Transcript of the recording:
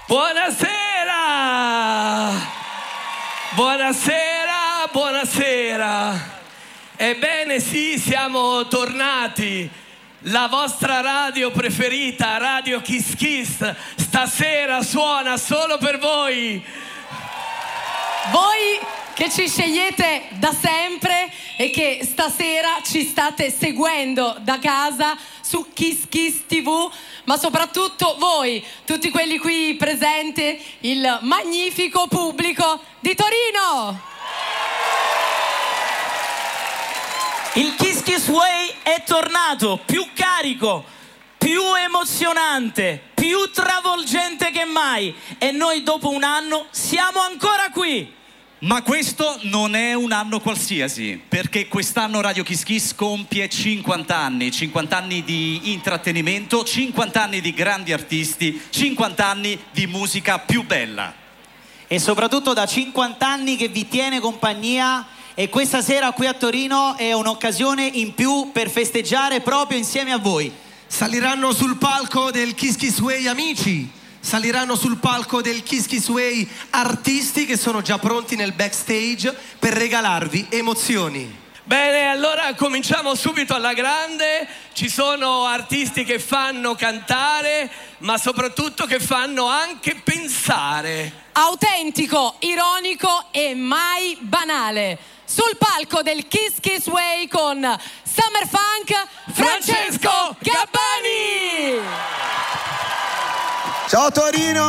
Buonasera! Buonasera, buonasera. Ebbene sì, siamo tornati. La vostra radio preferita, Radio Kiss Kiss, stasera suona solo per voi. Voi che ci scegliete da sempre e che stasera ci state seguendo da casa su Kiss Kiss TV, ma soprattutto voi, tutti quelli qui presenti, il magnifico pubblico di Torino. Il Kiss Kiss Way è tornato, più carico, più emozionante, più travolgente che mai, e noi dopo un anno siamo ancora qui. Ma questo non è un anno qualsiasi, perché quest'anno Radio Kiss Kiss compie 50 anni di intrattenimento, 50 anni di grandi artisti, 50 anni di musica più bella. E soprattutto da 50 anni che vi tiene compagnia, e questa sera qui a Torino è un'occasione in più per festeggiare proprio insieme a voi. Saliranno sul palco del Kiss Kiss Way amici, saliranno sul palco del Kiss Kiss Way artisti che sono già pronti nel backstage per regalarvi emozioni. Bene, allora cominciamo subito alla grande. Ci sono artisti che fanno cantare, ma soprattutto che fanno anche pensare. Autentico, ironico e mai banale. Sul palco del Kiss Kiss Way con Summer Funk, Francesco Gabbani! Ciao Torino!